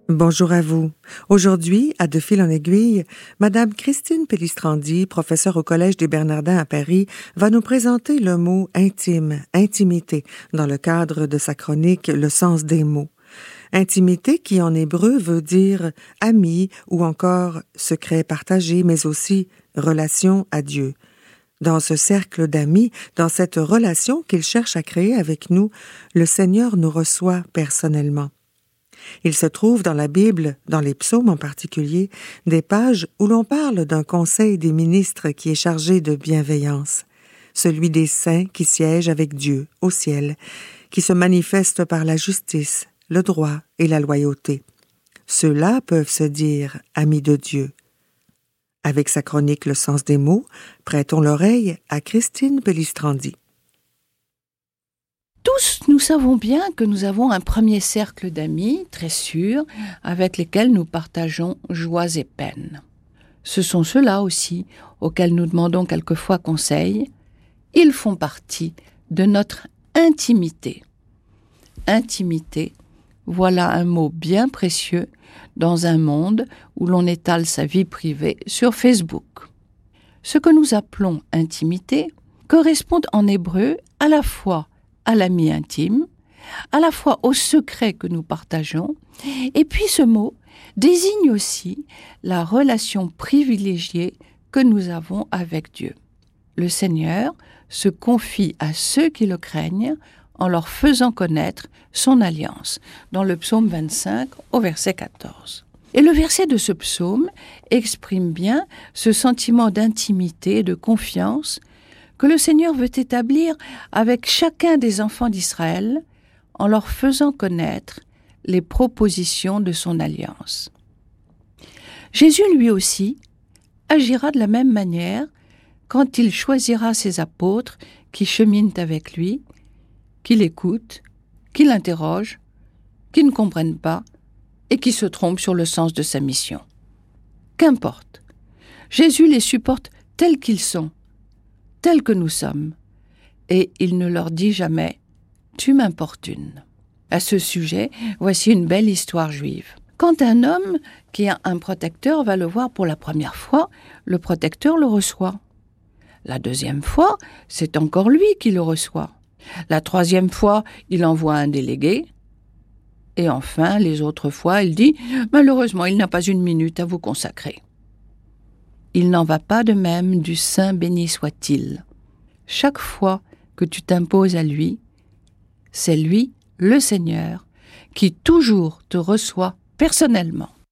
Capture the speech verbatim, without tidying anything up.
Bonjour à vous. Aujourd'hui, à De fil en aiguille, Madame Christine Pellistrandi, professeure au Collège des Bernardins à Paris, va nous présenter le mot intime, intimité, dans le cadre de sa chronique Le sens des mots. Intimité qui en hébreu veut dire ami ou encore secret partagé, mais aussi relation à Dieu. Dans ce cercle d'amis, dans cette relation qu'il cherche à créer avec nous, le Seigneur nous reçoit personnellement. Il se trouve dans la Bible, dans les psaumes en particulier, des pages où l'on parle d'un conseil des ministres qui est chargé de bienveillance, celui des saints qui siègent avec Dieu au ciel, qui se manifestent par la justice, le droit et la loyauté. Ceux-là peuvent se dire amis de Dieu. Avec sa chronique Le sens des mots, prêtons l'oreille à Christine Pellistrandi. Tous, nous savons bien que nous avons un premier cercle d'amis, très sûr, avec lesquels nous partageons joies et peines. Ce sont ceux-là aussi auxquels nous demandons quelquefois conseil. Ils font partie de notre intimité. Intimité, voilà un mot bien précieux dans un monde où l'on étale sa vie privée sur Facebook. Ce que nous appelons intimité correspond en hébreu à la fois à l'ami intime, à la fois au secret que nous partageons, et puis ce mot désigne aussi la relation privilégiée que nous avons avec Dieu. Le Seigneur se confie à ceux qui le craignent en leur faisant connaître son alliance, dans le psaume vingt-cinq au verset quatorze. Et le verset de ce psaume exprime bien ce sentiment d'intimité et de confiance que le Seigneur veut établir avec chacun des enfants d'Israël en leur faisant connaître les propositions de son alliance. Jésus, lui aussi, agira de la même manière quand il choisira ses apôtres qui cheminent avec lui, qui l'écoutent, qui l'interrogent, qui ne comprennent pas et qui se trompent sur le sens de sa mission. Qu'importe, Jésus les supporte tels qu'ils sont, tels que nous sommes, et il ne leur dit jamais « tu m'importunes ». À ce sujet, voici une belle histoire juive. Quand un homme qui a un protecteur va le voir pour la première fois, le protecteur le reçoit. La deuxième fois, c'est encore lui qui le reçoit. La troisième fois, il envoie un délégué. Et enfin, les autres fois, il dit « malheureusement, il n'a pas une minute à vous consacrer ». Il n'en va pas de même du Saint béni soit-il. Chaque fois que tu t'imposes à lui, c'est lui, le Seigneur, qui toujours te reçoit personnellement.